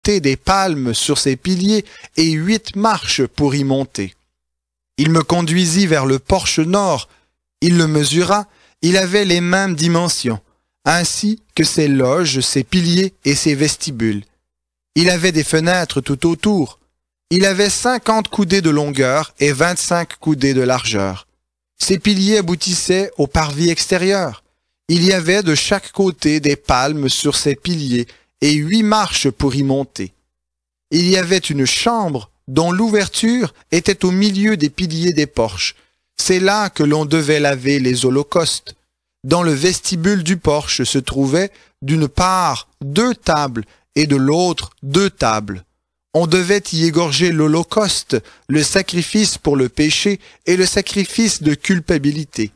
des palmes sur ses piliers et 8 marches pour y monter. Il me conduisit vers le porche nord. Il le mesura. Il avait les mêmes dimensions, ainsi que ses loges, ses piliers et ses vestibules. Il avait des fenêtres tout autour. Il avait 50 coudées de longueur et 25 coudées de largeur. Ses piliers aboutissaient au parvis extérieur. Il y avait de chaque côté des palmes sur ses piliers et 8 marches pour y monter. Il y avait une chambre dont l'ouverture était au milieu des piliers des porches. C'est là que l'on devait laver les holocaustes. Dans le vestibule du porche se trouvaient d'une part 2 tables et de l'autre 2 tables. On devait y égorger l'holocauste, le sacrifice pour le péché et le sacrifice de culpabilité.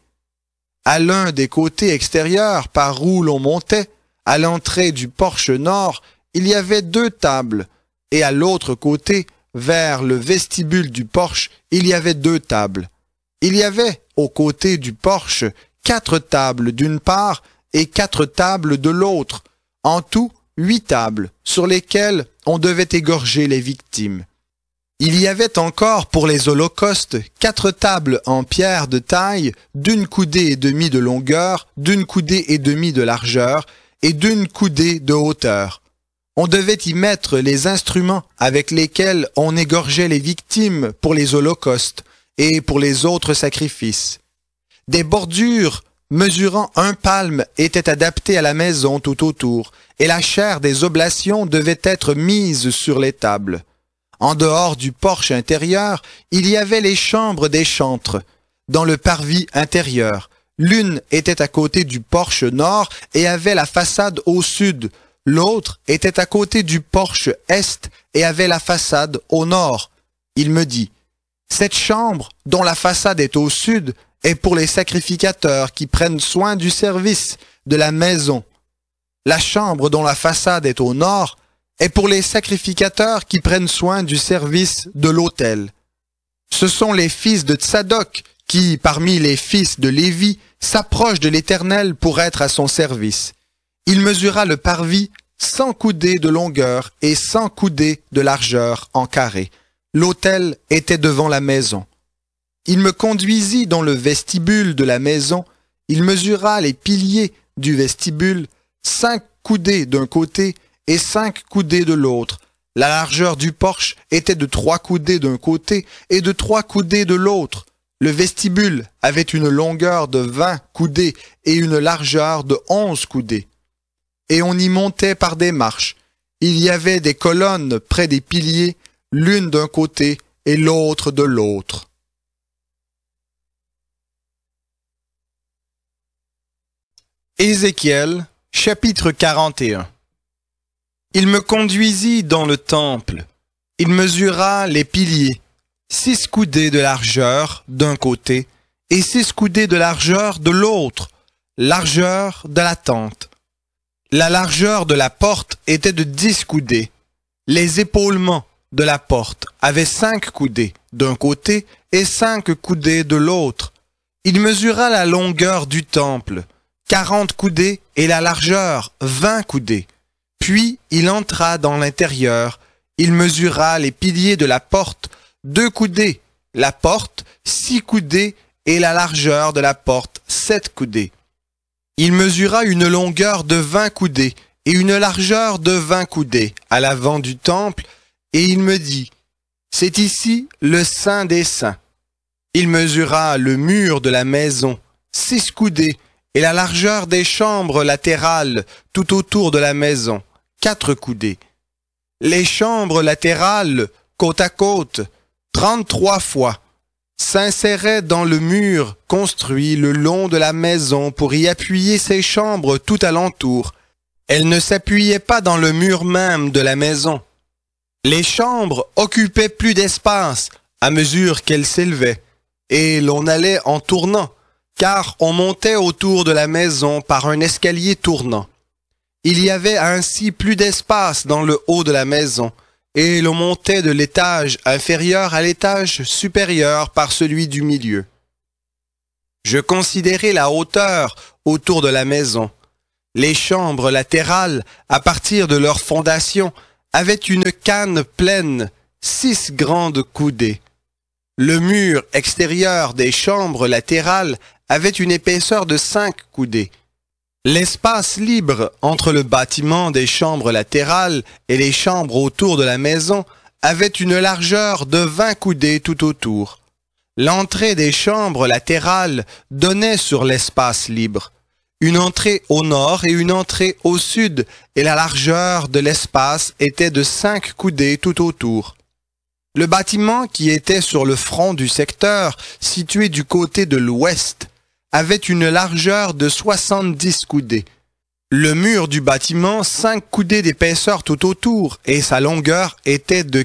À l'un des côtés extérieurs par où l'on montait, à l'entrée du porche nord, il y avait 2 tables, et à l'autre côté, vers le vestibule du porche, il y avait 2 tables. Il y avait, aux côtés du porche, 4 tables d'une part et 4 tables de l'autre, en tout 8 tables, sur lesquelles on devait égorger les victimes. Il y avait encore pour les holocaustes 4 tables en pierre de taille, d'1 coudée et demie de longueur, d'1 coudée et demie de largeur et d'1 coudée de hauteur. On devait y mettre les instruments avec lesquels on égorgeait les victimes pour les holocaustes et pour les autres sacrifices. Des bordures mesurant 1 palme étaient adaptées à la maison tout autour, et la chair des oblations devait être mise sur les tables. En dehors du porche intérieur, il y avait les chambres des chantres. Dans le parvis intérieur, l'une était à côté du porche nord et avait la façade au sud. L'autre était à côté du porche est et avait la façade au nord. Il me dit, « Cette chambre, dont la façade est au sud, est pour les sacrificateurs qui prennent soin du service de la maison. La chambre dont la façade est au nord est pour les sacrificateurs qui prennent soin du service de l'autel. Ce sont les fils de Tsadok qui, parmi les fils de Lévi, s'approchent de l'Éternel pour être à son service. Il mesura le parvis 100 coudées de longueur et 100 coudées de largeur en carré. L'autel était devant la maison. Il me conduisit dans le vestibule de la maison. Il mesura les piliers du vestibule, 5 coudées d'un côté et 5 coudées de l'autre. La largeur du porche était de 3 coudées d'un côté et de 3 coudées de l'autre. Le vestibule avait une longueur de 20 coudées et une largeur de 11 coudées. Et on y montait par des marches. Il y avait des colonnes près des piliers, l'une d'un côté et l'autre de l'autre. Ézéchiel, chapitre 41. Il me conduisit dans le temple. Il mesura les piliers, 6 coudées de largeur d'un côté et 6 coudées de largeur de l'autre, largeur de la tente. La largeur de la porte était de 10 coudées. Les épaulements de la porte avaient 5 coudées d'un côté et 5 coudées de l'autre. Il mesura la longueur du temple, 40 coudées, et la largeur, 20 coudées. Puis il entra dans l'intérieur. Il mesura les piliers de la porte, 2 coudées, la porte, 6 coudées, et la largeur de la porte, 7 coudées. Il mesura une longueur de 20 coudées et une largeur de 20 coudées à l'avant du temple, et il me dit, « C'est ici le Saint des Saints. » Il mesura le mur de la maison, 6 coudées, et la largeur des chambres latérales tout autour de la maison, 4 coudées. Les chambres latérales, côte à côte, 33 fois, s'inséraient dans le mur construit le long de la maison pour y appuyer ses chambres tout alentour. Elles ne s'appuyaient pas dans le mur même de la maison. Les chambres occupaient plus d'espace à mesure qu'elles s'élevaient, et l'on allait en tournant, car on montait autour de la maison par un escalier tournant. Il y avait ainsi plus d'espace dans le haut de la maison, et l'on montait de l'étage inférieur à l'étage supérieur par celui du milieu. Je considérai la hauteur autour de la maison. Les chambres latérales, à partir de leur fondation, avait une canne pleine, 6 grandes coudées. Le mur extérieur des chambres latérales avait une épaisseur de 5 coudées. L'espace libre entre le bâtiment des chambres latérales et les chambres autour de la maison avait une largeur de 20 coudées tout autour. L'entrée des chambres latérales donnait sur l'espace libre. Une entrée au nord et une entrée au sud, et la largeur de l'espace était de 5 coudées tout autour. Le bâtiment qui était sur le front du secteur, situé du côté de l'ouest, avait une largeur de 70 coudées. Le mur du bâtiment, 5 coudées d'épaisseur tout autour, et sa longueur était de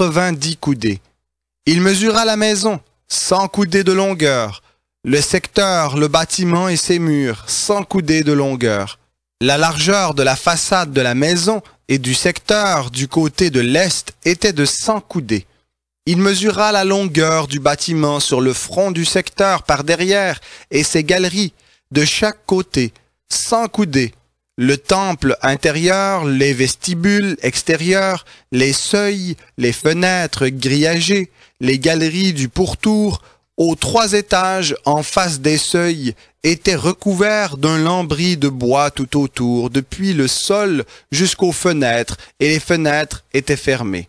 90 coudées. Il mesura la maison, 100 coudées de longueur. Le secteur, le bâtiment et ses murs, 100 coudées de longueur. La largeur de la façade de la maison et du secteur du côté de l'est était de 100 coudées. Il mesura la longueur du bâtiment sur le front du secteur par derrière et ses galeries de chaque côté, 100 coudées. Le temple intérieur, les vestibules extérieurs, les seuils, les fenêtres grillagées, les galeries du pourtour, aux 3 étages en face des seuils, étaient recouverts d'un lambris de bois tout autour, depuis le sol jusqu'aux fenêtres, et les fenêtres étaient fermées.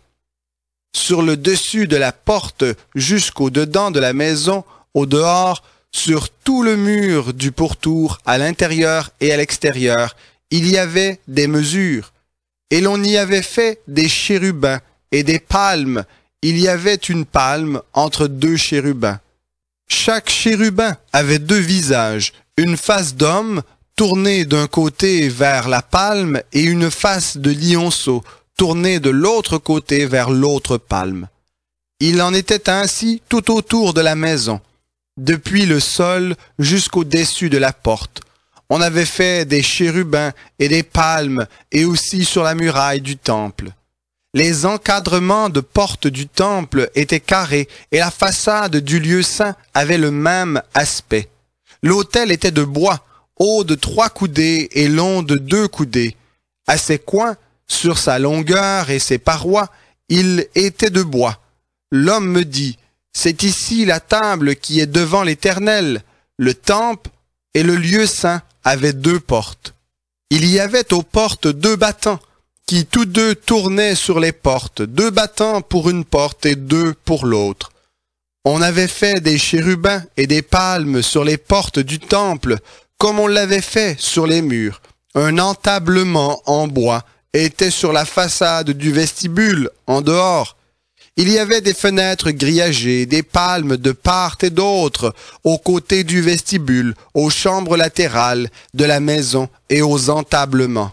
Sur le dessus de la porte jusqu'au dedans de la maison, au dehors, sur tout le mur du pourtour, à l'intérieur et à l'extérieur, il y avait des mesures, et l'on y avait fait des chérubins et des palmes. Il y avait une palme entre 2 chérubins. Chaque chérubin avait 2 visages, une face d'homme tournée d'un côté vers la palme et une face de lionceau tournée de l'autre côté vers l'autre palme. Il en était ainsi tout autour de la maison, depuis le sol jusqu'au-dessus de la porte. On avait fait des chérubins et des palmes et aussi sur la muraille du temple. Les encadrements de portes du temple étaient carrés et la façade du lieu saint avait le même aspect. L'autel était de bois, haut de 3 coudées et long de 2 coudées. À ses coins, sur sa longueur et ses parois, il était de bois. L'homme me dit, « C'est ici la table qui est devant l'Éternel. » Le temple et le lieu saint avaient 2 portes. Il y avait aux portes 2 battants, qui tous 2 tournaient sur les portes, 2 battants pour une porte et 2 pour l'autre. On avait fait des chérubins et des palmes sur les portes du temple, comme on l'avait fait sur les murs. Un entablement en bois était sur la façade du vestibule, en dehors. Il y avait des fenêtres grillagées, des palmes de part et d'autre, aux côtés du vestibule, aux chambres latérales de la maison et aux entablements.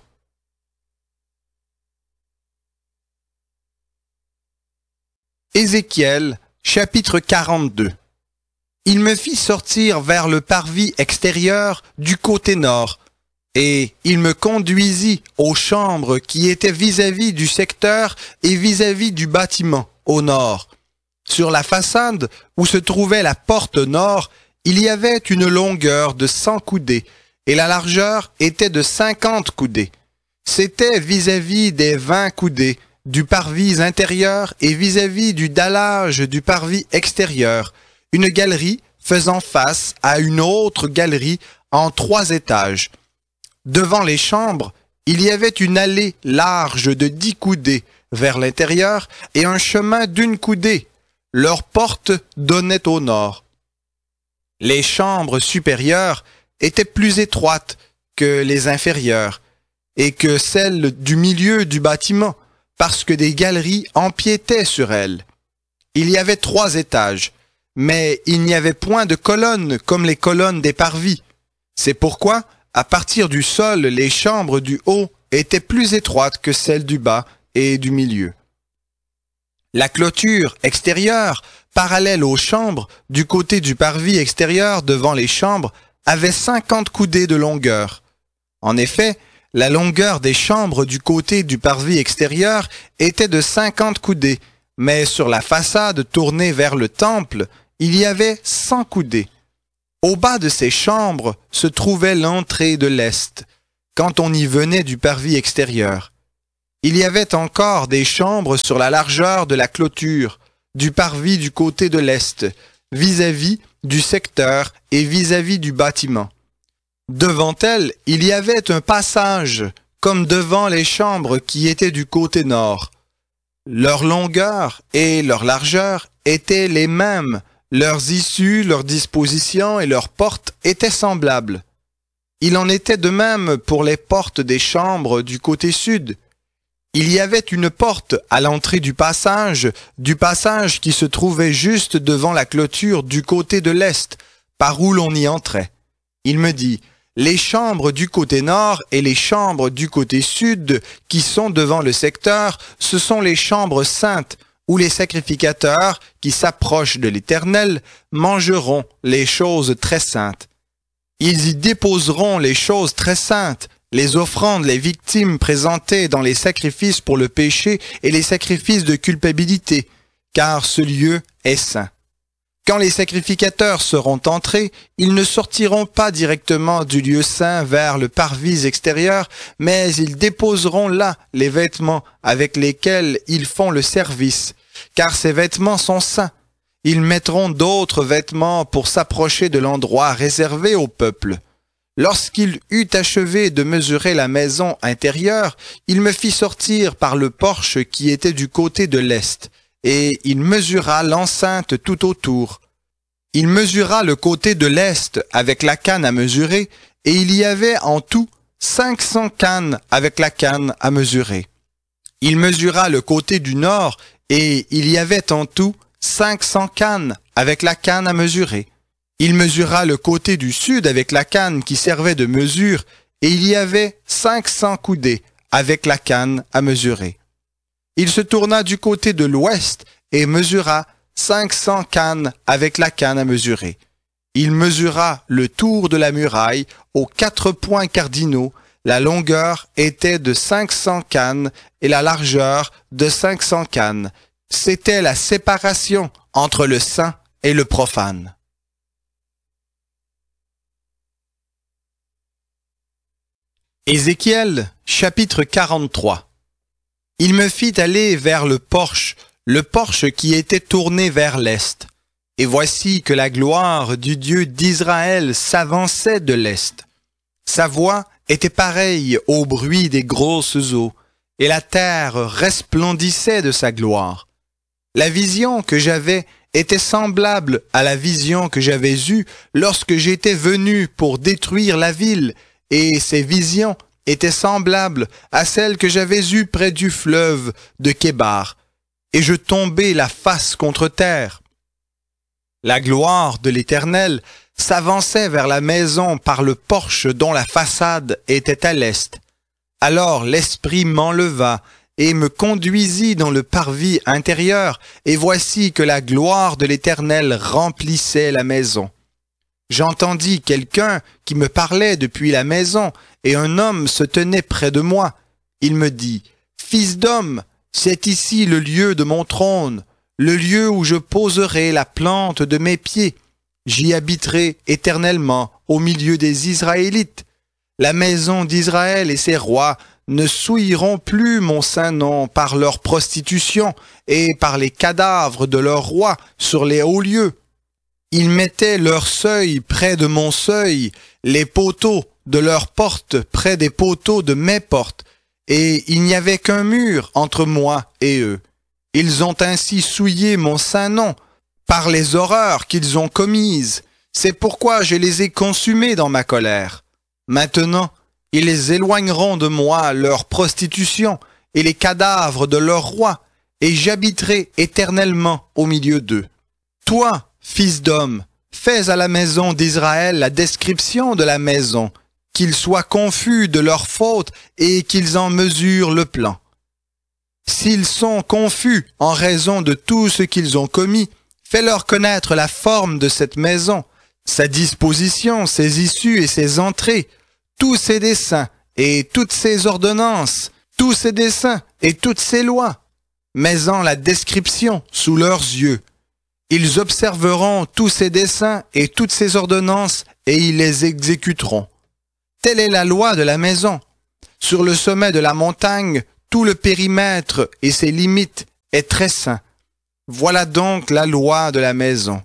Ézéchiel, chapitre 42. Il me fit sortir vers le parvis extérieur du côté nord, et il me conduisit aux chambres qui étaient vis-à-vis du secteur et vis-à-vis du bâtiment, au nord. Sur la façade où se trouvait la porte nord, il y avait une longueur de 100 coudées, et la largeur était de 50 coudées. C'était vis-à-vis des 20 coudées, du parvis intérieur et vis-à-vis du dallage du parvis extérieur, une galerie faisant face à une autre galerie en 3 étages. Devant les chambres, il y avait une allée large de 10 coudées vers l'intérieur et un chemin d'1 coudée. Leurs portes donnaient au nord. Les chambres supérieures étaient plus étroites que les inférieures et que celles du milieu du bâtiment, parce que des galeries empiétaient sur elles. Il y avait 3 étages, mais il n'y avait point de colonnes comme les colonnes des parvis. C'est pourquoi, à partir du sol, les chambres du haut étaient plus étroites que celles du bas et du milieu. La clôture extérieure, parallèle aux chambres, du côté du parvis extérieur devant les chambres, avait 50 coudées de longueur. En effet, la longueur des chambres du côté du parvis extérieur était de 50 coudées, mais sur la façade tournée vers le temple, il y avait 100 coudées. Au bas de ces chambres se trouvait l'entrée de l'est, quand on y venait du parvis extérieur. Il y avait encore des chambres sur la largeur de la clôture, du parvis du côté de l'est, vis-à-vis du secteur et vis-à-vis du bâtiment. Devant elles, il y avait un passage, comme devant les chambres qui étaient du côté nord. Leur longueur et leur largeur étaient les mêmes, leurs issues, leurs dispositions et leurs portes étaient semblables. Il en était de même pour les portes des chambres du côté sud. Il y avait une porte à l'entrée du passage qui se trouvait juste devant la clôture du côté de l'est, par où l'on y entrait. Il me dit, les chambres du côté nord et les chambres du côté sud qui sont devant le secteur, ce sont les chambres saintes, où les sacrificateurs qui s'approchent de l'Éternel mangeront les choses très saintes. Ils y déposeront les choses très saintes, les offrandes, les victimes présentées dans les sacrifices pour le péché et les sacrifices de culpabilité, car ce lieu est saint. Quand les sacrificateurs seront entrés, ils ne sortiront pas directement du lieu saint vers le parvis extérieur, mais ils déposeront là les vêtements avec lesquels ils font le service, car ces vêtements sont saints. Ils mettront d'autres vêtements pour s'approcher de l'endroit réservé au peuple. Lorsqu'il eut achevé de mesurer la maison intérieure, il me fit sortir par le porche qui était du côté de l'est, et il mesura l'enceinte tout autour. Il mesura le côté de l'est avec la canne à mesurer, et il y avait en tout 500 cannes avec la canne à mesurer. Il mesura le côté du nord, et il y avait en tout 500 cannes avec la canne à mesurer. Il mesura le côté du sud avec la canne qui servait de mesure, et il y avait 500 coudées avec la canne à mesurer. Il se tourna du côté de l'ouest et mesura 500 cannes avec la canne à mesurer. Il mesura le tour de la muraille aux 4 points cardinaux. La longueur était de 500 cannes et la largeur de 500 cannes. C'était la séparation entre le saint et le profane. Ézéchiel, chapitre 43. Il me fit aller vers le porche qui était tourné vers l'est. Et voici que la gloire du Dieu d'Israël s'avançait de l'est. Sa voix était pareille au bruit des grosses eaux, et la terre resplendissait de sa gloire. La vision que j'avais était semblable à la vision que j'avais eue lorsque j'étais venu pour détruire la ville, et ces visions étaient semblables à celles que j'avais eues près du fleuve de Kébar, et je tombai la face contre terre. La gloire de l'Éternel s'avançait vers la maison par le porche dont la façade était à l'est. Alors l'Esprit m'enleva et me conduisit dans le parvis intérieur, et voici que la gloire de l'Éternel remplissait la maison. J'entendis quelqu'un qui me parlait depuis la maison, et un homme se tenait près de moi. Il me dit, « Fils d'homme, c'est ici le lieu de mon trône, le lieu où je poserai la plante de mes pieds. J'y habiterai éternellement au milieu des Israélites. La maison d'Israël et ses rois ne souilleront plus mon saint nom par leur prostitution et par les cadavres de leurs rois sur les hauts lieux. Ils mettaient leur seuil près de mon seuil, les poteaux de leurs portes près des poteaux de mes portes, et il n'y avait qu'un mur entre moi et eux. Ils ont ainsi souillé mon saint nom par les horreurs qu'ils ont commises. C'est pourquoi je les ai consumés dans ma colère. Maintenant, ils éloigneront de moi leur prostitution et les cadavres de leurs rois, et j'habiterai éternellement au milieu d'eux. Toi, fils d'homme, fais à la maison d'Israël la description de la maison, qu'ils soient confus de leurs fautes et qu'ils en mesurent le plan. S'ils sont confus en raison de tout ce qu'ils ont commis, fais-leur connaître la forme de cette maison, sa disposition, ses issues et ses entrées, tous ses desseins et toutes ses ordonnances, tous ses desseins et toutes ses lois, mets-en la description sous leurs yeux. Ils observeront tous ses desseins et toutes ses ordonnances, et ils les exécuteront. Telle est la loi de la maison. Sur le sommet de la montagne, tout le périmètre et ses limites est très saint. Voilà donc la loi de la maison.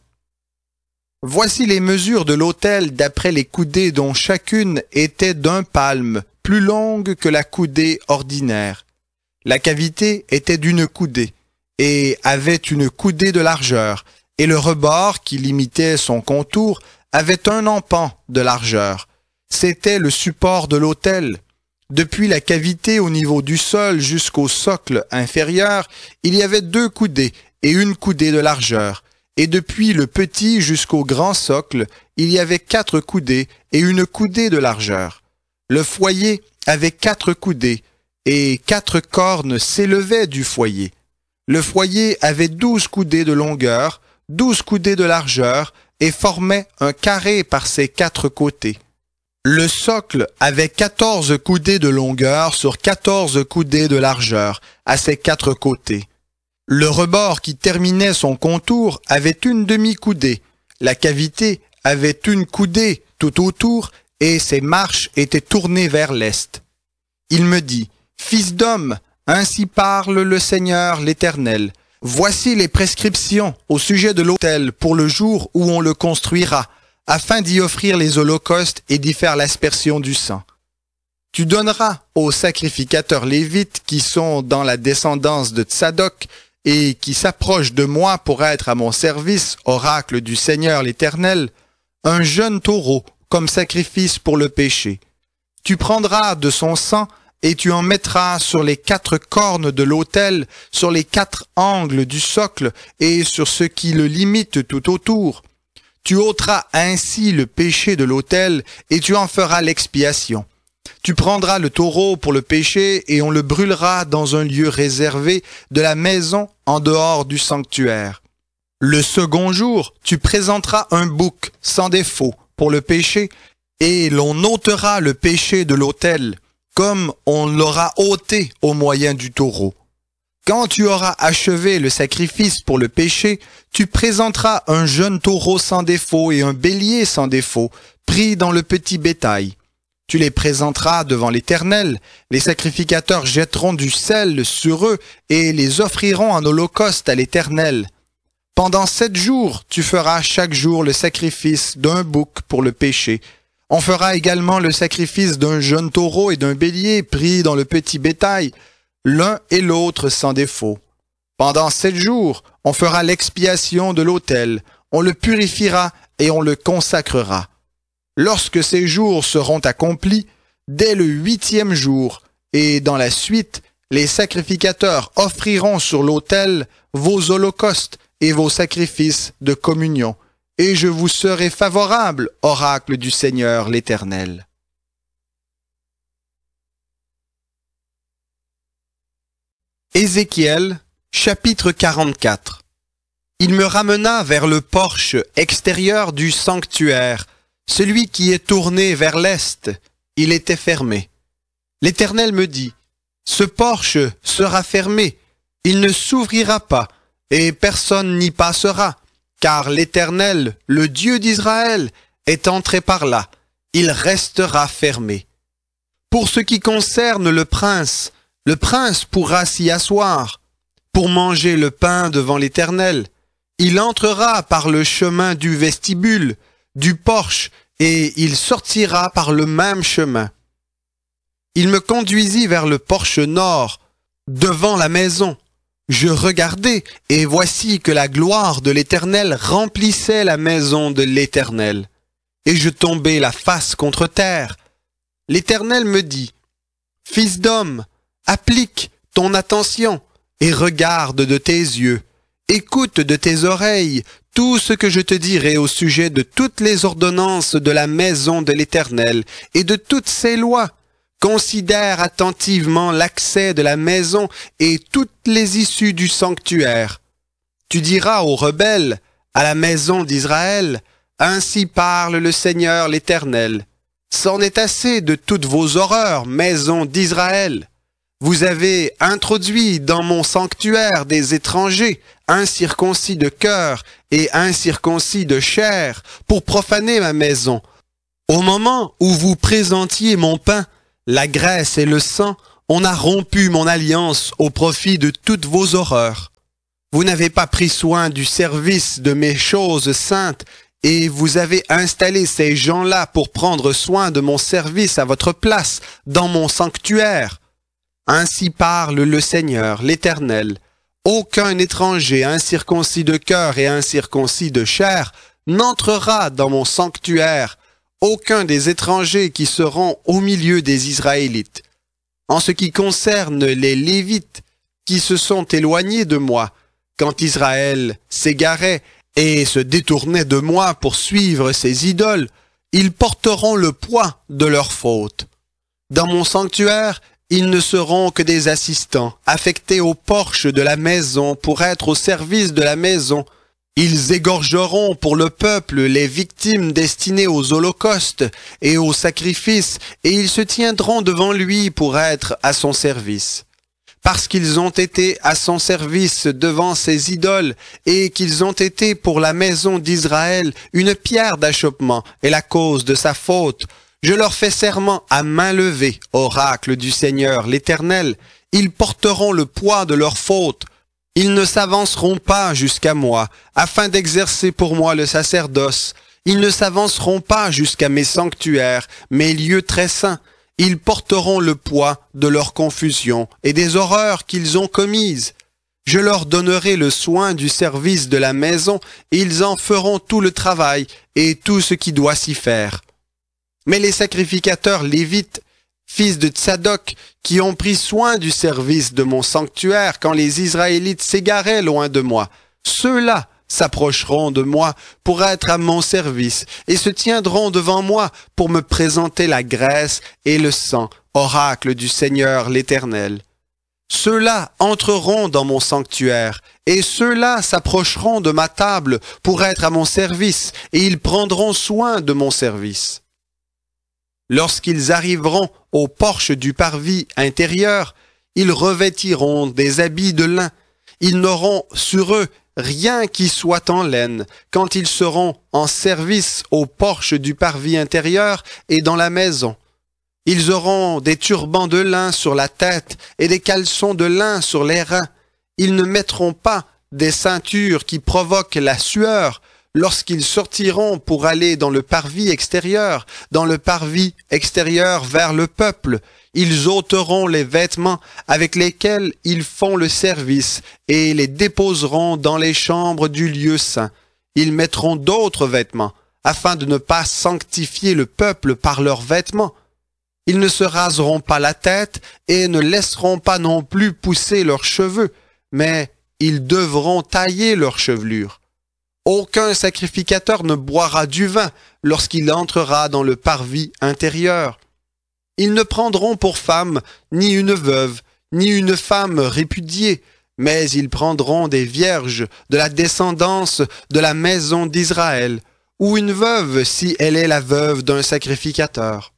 Voici les mesures de l'autel d'après les coudées dont chacune était d'un palme, plus longue que la coudée ordinaire. La cavité était d'une coudée et avait une coudée de largeur, et le rebord qui limitait son contour avait un empan de largeur. C'était le support de l'autel. Depuis la cavité au niveau du sol jusqu'au socle inférieur, il y avait 2 coudées et une coudée de largeur. Et depuis le petit jusqu'au grand socle, il y avait 4 coudées et une coudée de largeur. Le foyer avait 4 coudées, et 4 cornes s'élevaient du foyer. Le foyer avait 12 coudées de longueur, 12 coudées de largeur, et formait un carré par ses 4 côtés. Le socle avait 14 coudées de longueur sur 14 coudées de largeur, à ses 4 côtés. Le rebord qui terminait son contour avait une demi-coudée. La cavité avait une coudée tout autour et ses marches étaient tournées vers l'est. Il me dit, « Fils d'homme, ainsi parle le Seigneur l'Éternel. Voici les prescriptions au sujet de l'autel pour le jour où on le construira, afin d'y offrir les holocaustes et d'y faire l'aspersion du sang. Tu donneras aux sacrificateurs lévites qui sont dans la descendance de Tsadok et qui s'approchent de moi pour être à mon service, oracle du Seigneur l'Éternel, un jeune taureau comme sacrifice pour le péché. Tu prendras de son sang et tu en mettras sur les 4 cornes de l'autel, sur les 4 angles du socle et sur ce qui le limite tout autour. Tu ôteras ainsi le péché de l'autel et tu en feras l'expiation. Tu prendras le taureau pour le péché et on le brûlera dans un lieu réservé de la maison en dehors du sanctuaire. Le second jour, tu présenteras un bouc sans défaut pour le péché et l'on ôtera le péché de l'autel, comme on l'aura ôté au moyen du taureau. Quand tu auras achevé le sacrifice pour le péché, tu présenteras un jeune taureau sans défaut et un bélier sans défaut, pris dans le petit bétail. Tu les présenteras devant l'Éternel, les sacrificateurs jetteront du sel sur eux et les offriront en holocauste à l'Éternel. Pendant 7 jours, tu feras chaque jour le sacrifice d'un bouc pour le péché. On fera également le sacrifice d'un jeune taureau et d'un bélier pris dans le petit bétail, l'un et l'autre sans défaut. Pendant 7 jours, on fera l'expiation de l'autel, on le purifiera et on le consacrera. Lorsque ces jours seront accomplis, dès le 8e jour, et dans la suite, les sacrificateurs offriront sur l'autel vos holocaustes et vos sacrifices de communion, et je vous serai favorable, oracle du Seigneur l'Éternel. Ézéchiel, chapitre 44. Il me ramena vers le porche extérieur du sanctuaire, celui qui est tourné vers l'est. Il était fermé. L'Éternel me dit, « Ce porche sera fermé, il ne s'ouvrira pas, et personne n'y passera, car l'Éternel, le Dieu d'Israël, est entré par là, il restera fermé. Pour ce qui concerne le prince pourra s'y asseoir, pour manger le pain devant l'Éternel. Il entrera par le chemin du vestibule, du porche, et il sortira par le même chemin. Il me conduisit vers le porche nord, devant la maison. Je regardai, et voici que la gloire de l'Éternel remplissait la maison de l'Éternel. Et je tombai la face contre terre. L'Éternel me dit, « Fils d'homme, applique ton attention et regarde de tes yeux. Écoute de tes oreilles tout ce que je te dirai au sujet de toutes les ordonnances de la maison de l'Éternel et de toutes ses lois. Considère attentivement l'accès de la maison et toutes les issues du sanctuaire. Tu diras aux rebelles, à la maison d'Israël, ainsi parle le Seigneur l'Éternel. C'en est assez de toutes vos horreurs, maison d'Israël. Vous avez introduit dans mon sanctuaire des étrangers, incirconcis de cœur et incirconcis de chair, pour profaner ma maison. Au moment où vous présentiez mon pain, la graisse et le sang, On a rompu mon alliance au profit de toutes vos horreurs. Vous n'avez pas pris soin du service de mes choses saintes et vous avez installé ces gens-là pour prendre soin de mon service à votre place dans mon sanctuaire. Ainsi parle le Seigneur, l'Éternel. Aucun étranger incirconcis de cœur et incirconcis de chair n'entrera dans mon sanctuaire, aucun des étrangers qui seront au milieu des Israélites. En ce qui concerne les Lévites qui se sont éloignés de moi, quand Israël s'égarait et se détournait de moi pour suivre ses idoles, ils porteront le poids de leurs fautes. Dans mon sanctuaire, ils ne seront que des assistants, affectés au porche de la maison pour être au service de la maison. Ils égorgeront pour le peuple les victimes destinées aux holocaustes et aux sacrifices, et ils se tiendront devant lui pour être à son service. Parce qu'ils ont été à son service devant ses idoles, et qu'ils ont été pour la maison d'Israël une pierre d'achoppement et la cause de sa faute, je leur fais serment à main levée, oracle du Seigneur l'Éternel. Ils porteront le poids de leurs fautes. Ils ne s'avanceront pas jusqu'à moi, afin d'exercer pour moi le sacerdoce. Ils ne s'avanceront pas jusqu'à mes sanctuaires, mes lieux très saints. Ils porteront le poids de leur confusion et des horreurs qu'ils ont commises. Je leur donnerai le soin du service de la maison, et ils en feront tout le travail et tout ce qui doit s'y faire. Mais les sacrificateurs lévites, fils de Tsadok, qui ont pris soin du service de mon sanctuaire quand les Israélites s'égaraient loin de moi, ceux-là s'approcheront de moi pour être à mon service et se tiendront devant moi pour me présenter la graisse et le sang, oracle du Seigneur l'Éternel. Ceux-là entreront dans mon sanctuaire, et ceux-là s'approcheront de ma table pour être à mon service, et ils prendront soin de mon service. Lorsqu'ils arriveront au porche du parvis intérieur, ils revêtiront des habits de lin. Ils n'auront sur eux rien qui soit en laine, quand ils seront en service au porche du parvis intérieur et dans la maison. Ils auront des turbans de lin sur la tête et des caleçons de lin sur les reins. Ils ne mettront pas des ceintures qui provoquent la sueur lorsqu'ils sortiront pour aller dans le parvis extérieur vers le peuple. Ils ôteront les vêtements avec lesquels ils font le service et les déposeront dans les chambres du lieu saint. Ils mettront d'autres vêtements afin de ne pas sanctifier le peuple par leurs vêtements. Ils ne se raseront pas la tête et ne laisseront pas non plus pousser leurs cheveux, mais ils devront tailler leurs chevelures. Aucun sacrificateur ne boira du vin lorsqu'il entrera dans le parvis intérieur. Ils ne prendront pour femme ni une veuve, ni une femme répudiée, mais ils prendront des vierges de la descendance de la maison d'Israël, ou une veuve si elle est la veuve d'un sacrificateur.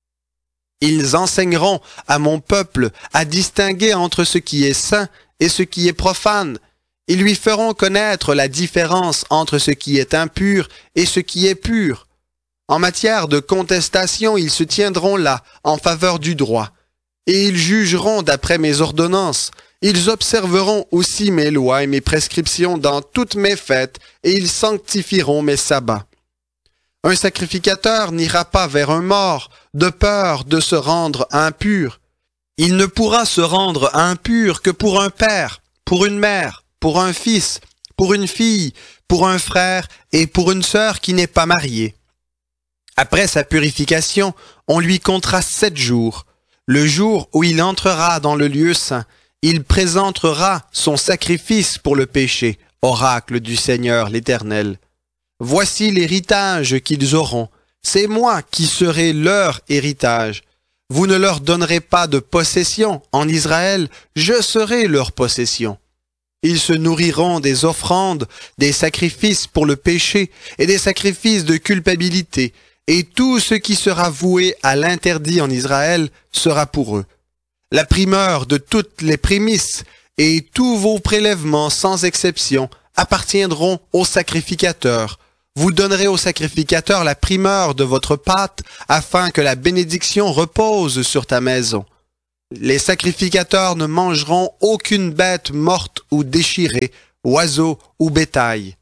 Ils enseigneront à mon peuple à distinguer entre ce qui est saint et ce qui est profane. Ils lui feront connaître la différence entre ce qui est impur et ce qui est pur. En matière de contestation, ils se tiendront là, en faveur du droit. Et ils jugeront d'après mes ordonnances. Ils observeront aussi mes lois et mes prescriptions dans toutes mes fêtes, et ils sanctifieront mes sabbats. Un sacrificateur n'ira pas vers un mort, de peur de se rendre impur. Il ne pourra se rendre impur que pour un père, pour une mère, pour un fils, pour une fille, pour un frère et pour une sœur qui n'est pas mariée. Après sa purification, on lui comptera 7 jours. Le jour où il entrera dans le lieu saint, il présentera son sacrifice pour le péché, oracle du Seigneur l'Éternel. Voici l'héritage qu'ils auront. C'est moi qui serai leur héritage. Vous ne leur donnerez pas de possession en Israël, je serai leur possession. Ils se nourriront des offrandes, des sacrifices pour le péché et des sacrifices de culpabilité, et tout ce qui sera voué à l'interdit en Israël sera pour eux. La primeur de toutes les prémices et tous vos prélèvements sans exception appartiendront aux sacrificateurs. Vous donnerez au sacrificateur la primeur de votre pâte afin que la bénédiction repose sur ta maison. Les sacrificateurs ne mangeront aucune bête morte ou déchirée, oiseau ou bétail.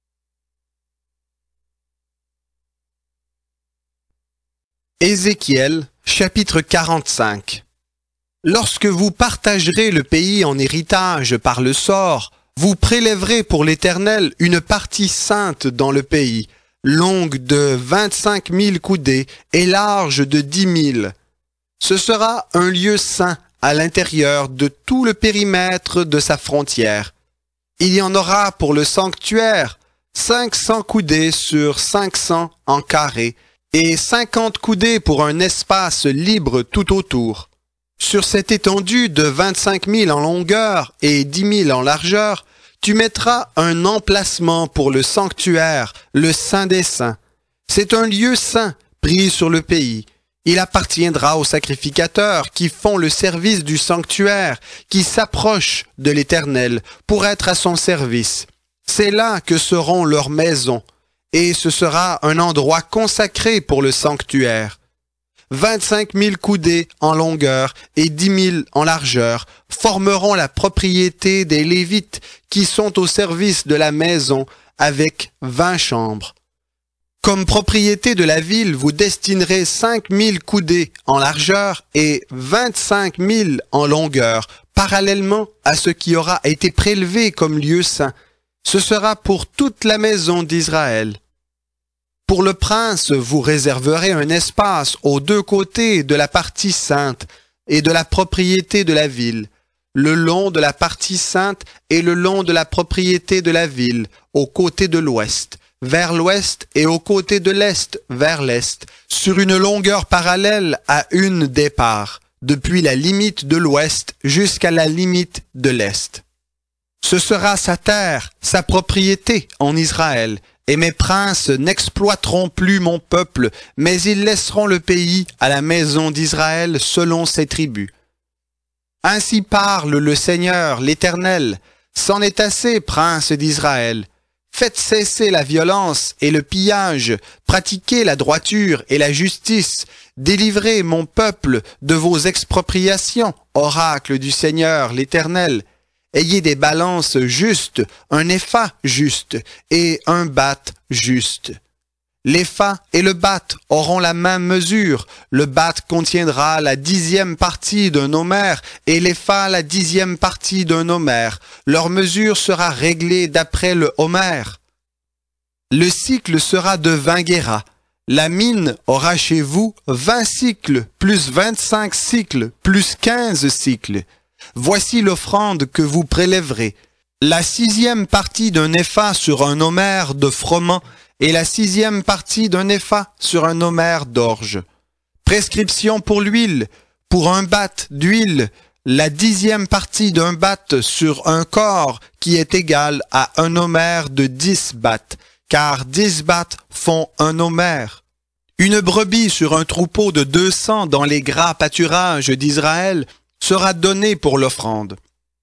Ézéchiel, chapitre 45. Lorsque vous partagerez le pays en héritage par le sort, vous prélèverez pour l'Éternel une partie sainte dans le pays, longue de 25 000 coudées et large de 10 000. Ce sera un lieu saint à l'intérieur de tout le périmètre de sa frontière. Il y en aura pour le sanctuaire 500 coudées sur 500 en carré et 50 coudées pour un espace libre tout autour. Sur cette étendue de 25 000 en longueur et 10 000 en largeur, tu mettras un emplacement pour le sanctuaire, le Saint des Saints. C'est un lieu saint pris sur le pays. Il appartiendra aux sacrificateurs qui font le service du sanctuaire, qui s'approchent de l'Éternel pour être à son service. C'est là que seront leurs maisons, et ce sera un endroit consacré pour le sanctuaire. 25 000 coudées en longueur et 10 000 en largeur formeront la propriété des Lévites qui sont au service de la maison avec 20 chambres. Comme propriété de la ville, vous destinerez 5 000 coudées en largeur et 25 000 en longueur, parallèlement à ce qui aura été prélevé comme lieu saint. Ce sera pour toute la maison d'Israël. Pour le prince, vous réserverez un espace aux deux côtés de la partie sainte et de la propriété de la ville, le long de la partie sainte et le long de la propriété de la ville, au côté de l'ouest, vers l'ouest et au côté de l'est, vers l'est, sur une longueur parallèle à une des parts, depuis la limite de l'ouest jusqu'à la limite de l'est. Ce sera sa terre, sa propriété en Israël, et mes princes n'exploiteront plus mon peuple, mais ils laisseront le pays à la maison d'Israël selon ses tribus. Ainsi parle le Seigneur, l'Éternel. C'en est assez, princes d'Israël. Faites cesser la violence et le pillage, pratiquez la droiture et la justice, délivrez mon peuple de vos expropriations, oracle du Seigneur, l'Éternel. Ayez des balances justes, un épha juste et un bath juste. L'épha et le bath auront la même mesure. Le bath contiendra la 10e partie d'un homère et l'épha la 10e partie d'un homère. Leur mesure sera réglée d'après le homère. Le cycle sera de 20 guéras. La mine aura chez vous 20 cycles, plus 25 cycles, plus 15 cycles. Voici l'offrande que vous prélèverez. La 6e partie d'un épha sur un homère de froment et la 6e partie d'un épha sur un homère d'orge. Prescription pour l'huile, pour un bath d'huile, la 10e partie d'un bath sur un corps qui est égal à un homère de 10 baths, car 10 baths font un homère. Une brebis sur un troupeau de 200 dans les gras pâturages d'Israël sera donnée pour l'offrande.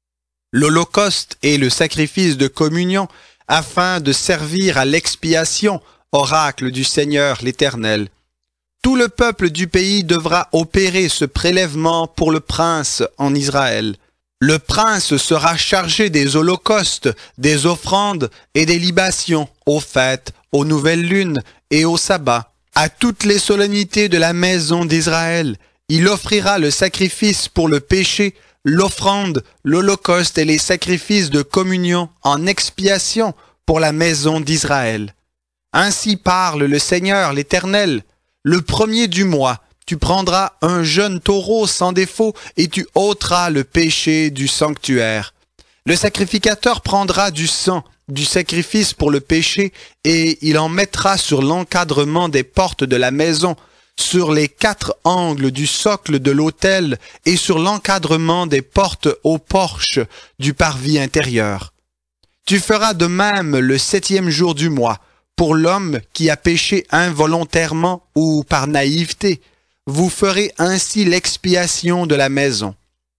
L'holocauste et le sacrifice de communion afin de servir à l'expiation, oracle du Seigneur l'Éternel. Tout le peuple du pays devra opérer ce prélèvement pour le prince en Israël. Le prince sera chargé des holocaustes, des offrandes et des libations, aux fêtes, aux nouvelles lunes et aux sabbats, à toutes les solennités de la maison d'Israël. Il offrira le sacrifice pour le péché, l'offrande, l'holocauste et les sacrifices de communion en expiation pour la maison d'Israël. Ainsi parle le Seigneur l'Éternel. Le premier du mois, tu prendras un jeune taureau sans défaut et tu ôteras le péché du sanctuaire. Le sacrificateur prendra du sang du sacrifice pour le péché et il en mettra sur l'encadrement des portes de la maison, sur les 4 angles du socle de l'autel et sur l'encadrement des portes au porche du parvis intérieur. Tu feras de même le 7e jour du mois, pour l'homme qui a péché involontairement ou par naïveté. Vous ferez ainsi l'expiation de la maison.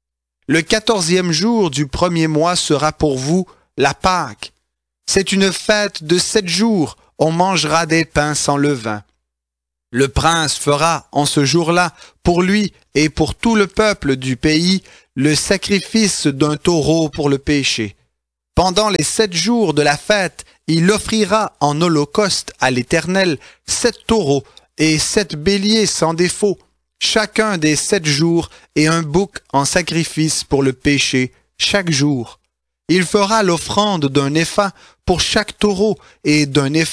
Le 14e jour du premier mois sera pour vous la Pâque. C'est une fête de 7 jours, on mangera des pains sans levain. Le prince fera en ce jour-là, pour lui et pour tout le peuple du pays, le sacrifice d'un taureau pour le péché. Pendant les 7 jours de la fête, il offrira en holocauste à l'Éternel 7 taureaux et 7 béliers sans défaut, chacun des 7 jours, et un bouc en sacrifice pour le péché chaque jour. Il fera l'offrande d'un épha pour chaque taureau et d'un épha